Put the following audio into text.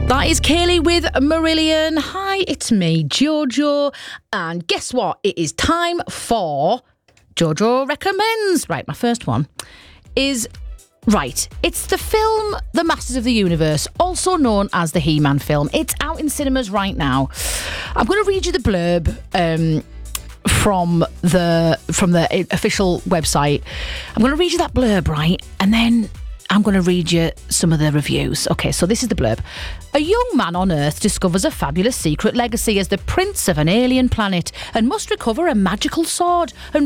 That is Kaylee with Marillion. Hi, it's me, Jojo. And guess what? It is time for Jojo Recommends. Right, my first one is... Right, it's the film The Masters of the Universe, also known as the He-Man film. It's out in cinemas right now. I'm going to read you the blurb from the official website. I'm going to read you that blurb, right? And then I'm going to read you some of the reviews. Okay, so this is the blurb. A young man on Earth discovers a fabulous secret legacy as the prince of an alien planet and must recover a magical sword and